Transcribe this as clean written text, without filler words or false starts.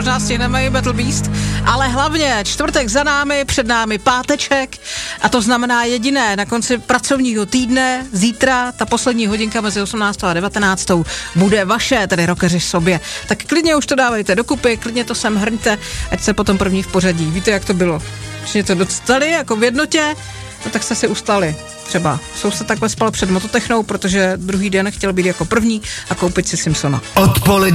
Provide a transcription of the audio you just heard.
Možná stihneme i Battle Beast, ale hlavně čtvrtek za námi, před námi páteček a to znamená jediné, na konci pracovního týdne, zítra, ta poslední hodinka mezi 18. a 19. bude vaše, tedy rockeři sobě. Tak klidně už to dávejte dokupy, klidně to sem hrňte, ať se potom první v pořadí. Víte, jak to bylo? Když něco dostali jako v jednotě, no tak jste si ustali. Třeba soused takhle spal před Mototechnou, protože druhý den chtěl být jako první a koupit si Simpsona.